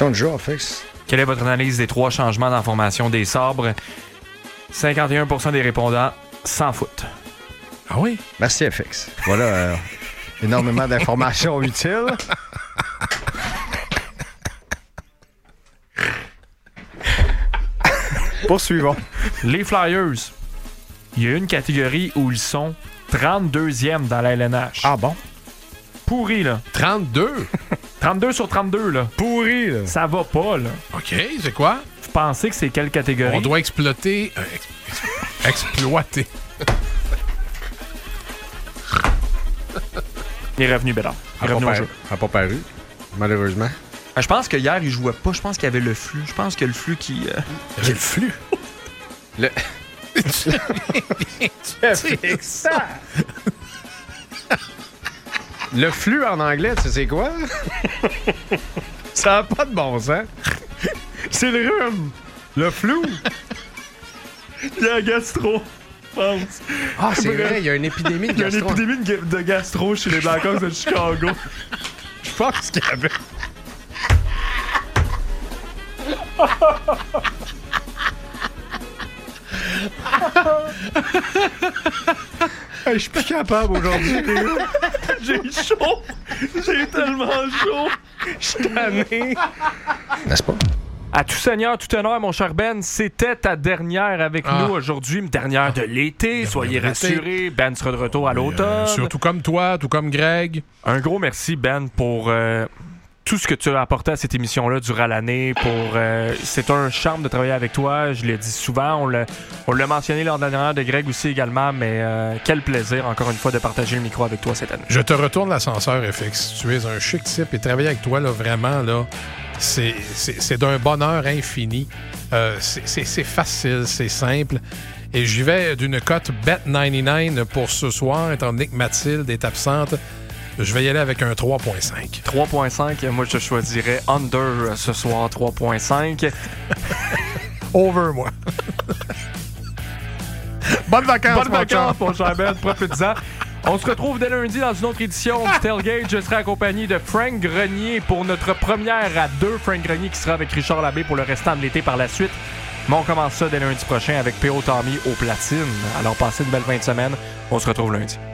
Question de jour, FX. Quelle est votre analyse des 3 changements dans la formation des Sabres? 51% des répondants s'en foutent. Ah oui? Merci, FX. Voilà, énormément d'informations utiles. Poursuivons. Les Flyers, il y a une catégorie où ils sont 32e dans la LNH. Ah bon? Pourri, là. 32? 32 sur 32, là. Pourri, là. Ça va pas, là. OK, c'est quoi? Vous pensez que c'est quelle catégorie? On doit exploiter... exploiter. Il est revenu, Bédard. Il est revenu au jeu. Ça n'a pas paru, malheureusement. Je pense que hier, il jouait pas. Je pense qu'il y avait le flux. Je pense que le flux qui... Quel flux? Le... ça! Le flux en anglais, tu sais quoi? Ça n'a pas de bon sens. C'est le rhume. Le flou. Il y a un gastro, je pense. Ah, c'est vrai, il y a une épidémie de Il y a une gastro. épidémie de gastro chez les Blackhawks de Chicago. Je pense qu'il y avait... Je suis plus capable aujourd'hui. J'ai chaud. J'ai tellement chaud. Je suis tanné. N'est-ce pas? À tout seigneur, tout honneur, mon cher Ben, c'était ta dernière avec nous aujourd'hui, une dernière de l'été. Soyez rassurés, Ben sera de retour à l'automne. Surtout comme toi, tout comme Greg. Un gros merci, Ben, pour tout ce que tu as apporté à cette émission-là durant l'année. C'est un charme de travailler avec toi. Je l'ai dit souvent. On l'a mentionné lors de la dernière de Greg aussi également, mais quel plaisir, encore une fois, de partager le micro avec toi cette année. Je te retourne l'ascenseur, FX. Tu es un chic type et travailler avec toi, là, vraiment, là, c'est d'un bonheur infini. C'est facile, c'est simple. Et j'y vais d'une cote Bet99 pour ce soir, étant donné que Mathilde est absente. Je vais y aller avec un 3.5. 3.5, moi je choisirais under ce soir, 3.5. Over, moi. Bonnes vacances, Bonnes vacances, mon cher Ben, profite-en. On se retrouve dès lundi dans une autre édition du Tailgate. Je serai accompagné de Frank Grenier pour notre première à 2. Frank Grenier qui sera avec Richard Labbé pour le restant de l'été par la suite. Mais on commence ça dès lundi prochain avec P.O. Tommy au platine. Alors passez une belle fin de semaine. On se retrouve lundi.